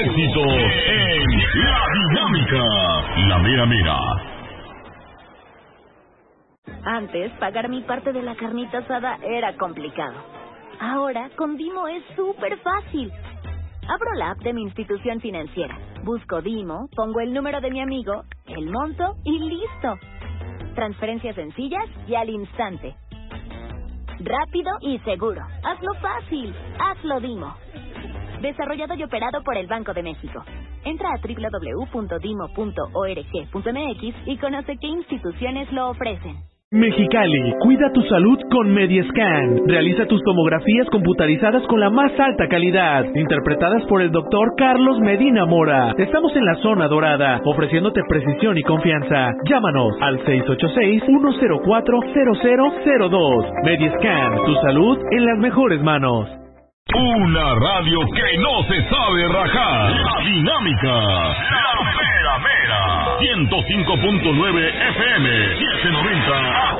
éxito en La Dinámica, la mera mera. Antes, pagar mi parte de la carnita asada era complicado. Ahora, con Dimo es súper fácil. Abro la app de mi institución financiera, busco Dimo, pongo el número de mi amigo, el monto y listo. Transferencias sencillas y al instante. Rápido y seguro. Hazlo fácil. Hazlo Dimo. Desarrollado y operado por el Banco de México. Entra a www.dimo.org.mx y conoce qué instituciones lo ofrecen. Mexicali, cuida tu salud con Mediescan. Realiza tus tomografías computarizadas con la más alta calidad, interpretadas por el doctor Carlos Medina Mora. Estamos en la zona dorada, ofreciéndote precisión y confianza. Llámanos al 686-104-0002. Mediescan, tu salud en las mejores manos. Una radio que no se sabe rajar. La Dinámica, la mera mera. 105.9 FM, 790 AM.